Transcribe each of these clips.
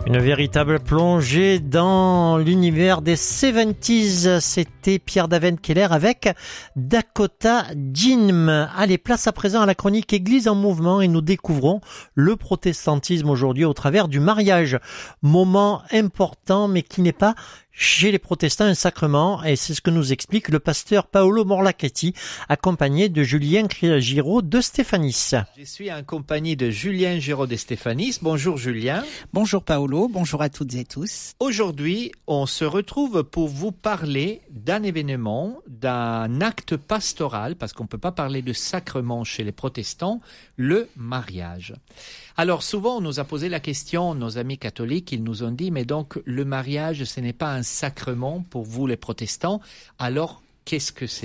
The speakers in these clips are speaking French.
Une véritable plongée dans l'univers des 70s. C'était Pierre Daven-Keller avec Dakota Jim. Allez, place à présent à la chronique Église en mouvement et nous découvrons le protestantisme aujourd'hui au travers du mariage. Moment important mais qui n'est pas chez les protestants un sacrement, et c'est ce que nous explique le pasteur Paolo Morlacchetti, accompagné de Julien Giraud de Stéphanis. Je suis en compagnie de Julien Giraud de Stéphanis. Bonjour Julien. Bonjour Paolo, bonjour à toutes et tous. Aujourd'hui, on se retrouve pour vous parler d'un événement, d'un acte pastoral, parce qu'on ne peut pas parler de sacrement chez les protestants, le mariage. Alors souvent on nous a posé la question, nos amis catholiques, ils nous ont dit, mais donc le mariage ce n'est pas un sacrement pour vous les protestants, alors qu'est-ce que c'est ?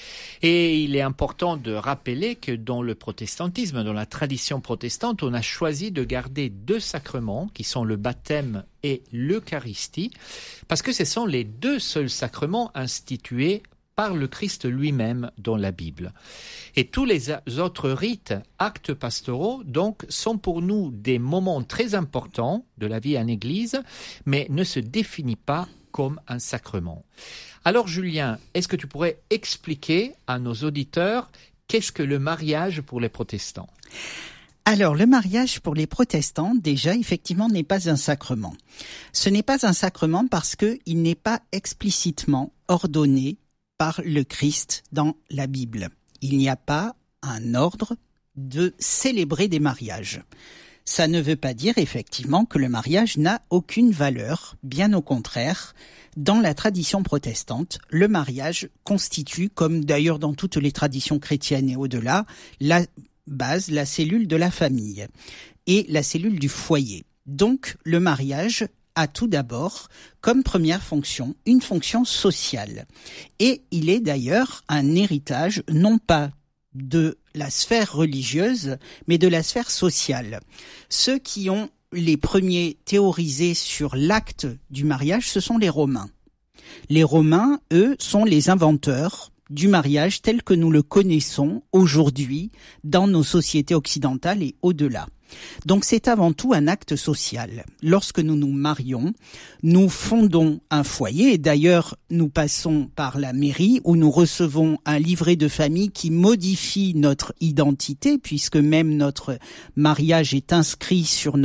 Et il est important de rappeler que dans le protestantisme, dans la tradition protestante, on a choisi de garder deux sacrements qui sont le baptême et l'Eucharistie, parce que ce sont les deux seuls sacrements institués par le Christ lui-même dans la Bible. Et tous les autres rites, actes pastoraux, donc, sont pour nous des moments très importants de la vie en Église, mais ne se définissent pas comme un sacrement. Alors Julien, est-ce que tu pourrais expliquer à nos auditeurs qu'est-ce que le mariage pour les protestants ? Alors, le mariage pour les protestants, déjà, effectivement, n'est pas un sacrement. Ce n'est pas un sacrement parce qu'il n'est pas explicitement ordonné par le Christ dans la Bible. Il n'y a pas un ordre de célébrer des mariages. Ça ne veut pas dire effectivement que le mariage n'a aucune valeur, bien au contraire. Dans la tradition protestante, le mariage constitue, comme d'ailleurs dans toutes les traditions chrétiennes et au-delà, la base, la cellule de la famille et la cellule du foyer. Donc le mariage a tout d'abord, comme première fonction, une fonction sociale. Et il est d'ailleurs un héritage, non pas de la sphère religieuse, mais de la sphère sociale. Ceux qui ont les premiers théorisé sur l'acte du mariage, ce sont les Romains. Les Romains, eux, sont les inventeurs du mariage tel que nous le connaissons aujourd'hui dans nos sociétés occidentales et au-delà. Donc c'est avant tout un acte social. Lorsque nous nous marions, nous fondons un foyer et d'ailleurs nous passons par la mairie où nous recevons un livret de famille qui modifie notre identité puisque même notre mariage est inscrit sur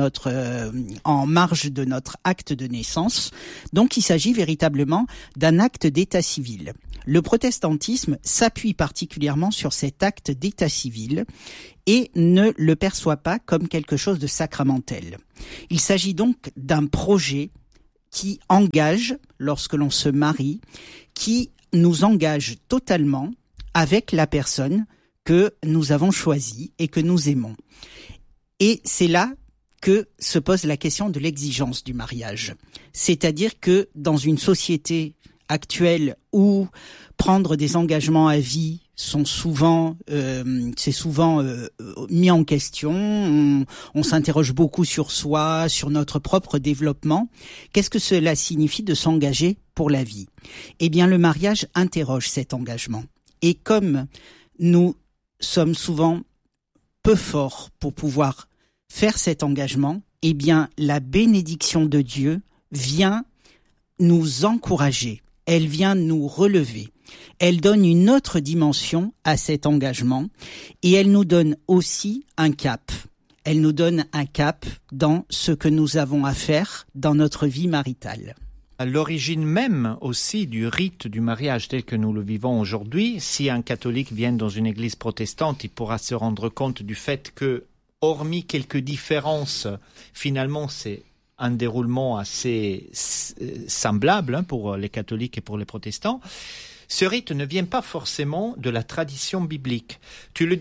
en marge de notre acte de naissance. Donc il s'agit véritablement d'un acte d'état civil. Le protestantisme s'appuie particulièrement sur cet acte d'état civil et ne le perçoit pas comme quelque chose de sacramentel. Il s'agit donc d'un projet qui engage, lorsque l'on se marie, qui nous engage totalement avec la personne que nous avons choisie et que nous aimons. Et c'est là que se pose la question de l'exigence du mariage. C'est-à-dire que dans une société actuelle où prendre des engagements à vie c'est souvent mis en question. On s'interroge beaucoup sur soi, sur notre propre développement. Qu'est-ce que cela signifie de s'engager pour la vie ? Eh bien, le mariage interroge cet engagement. Et comme nous sommes souvent peu forts pour pouvoir faire cet engagement, eh bien, la bénédiction de Dieu vient nous encourager. Elle vient nous relever. Elle donne une autre dimension à cet engagement et elle nous donne aussi un cap. Elle nous donne un cap dans ce que nous avons à faire dans notre vie maritale. À l'origine même aussi du rite du mariage tel que nous le vivons aujourd'hui, si un catholique vient dans une église protestante, il pourra se rendre compte du fait que, hormis quelques différences, finalement c'est un déroulement assez semblable pour les catholiques et pour les protestants. Ce rite ne vient pas forcément de la tradition biblique. Tu le